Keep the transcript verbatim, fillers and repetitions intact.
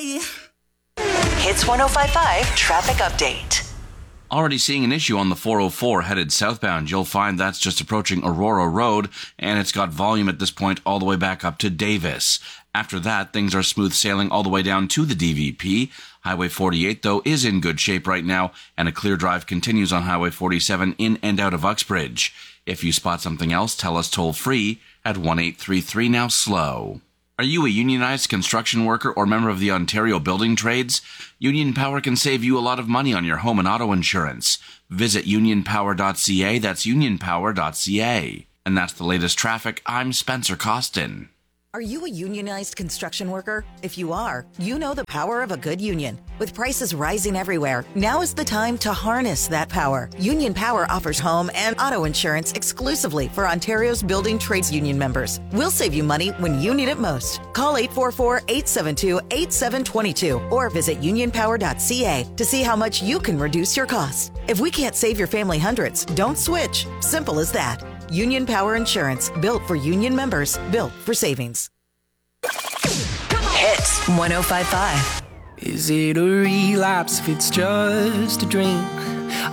Bye. Hits one oh five point five traffic update. Already seeing an issue on the four oh four headed southbound. You'll find that's just approaching Aurora Road, and it's got volume at this point all the way back up to Davis. After that, things are smooth sailing all the way down to the D V P. Highway forty-eight, though, is in good shape right now, and a clear drive continues on Highway forty-seven in and out of Uxbridge. If you spot something else, tell us toll-free at one eight three three now slow. Are you a unionized construction worker or member of the Ontario Building Trades? Union Power can save you a lot of money on your home and auto insurance. Visit union power dot c a. That's union power dot c a. And that's the latest traffic. I'm Spencer Costin. Are you a unionized construction worker? If you are, you know the power of a good union. With prices rising everywhere, now is the time to harness that power. Union Power offers home and auto insurance exclusively for Ontario's Building Trades Union members. We'll save you money when you need it most. Call eight four four, eight seven two, eight seven two two or visit union power dot c a to see how much you can reduce your costs. If we can't save your family hundreds, don't switch. Simple as that. Union Power Insurance, built for union members, built for savings. Hits one oh five point five. Is it a relapse if it's just a drink?